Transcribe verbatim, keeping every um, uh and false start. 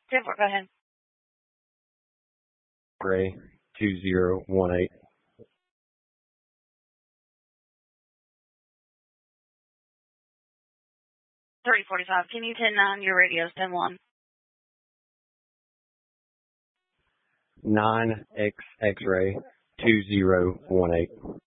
ten four, go ahead. Ray two zero one eight. three forty-five. Can you ten nine your radio's ten one? nine X X-ray two zero one eight.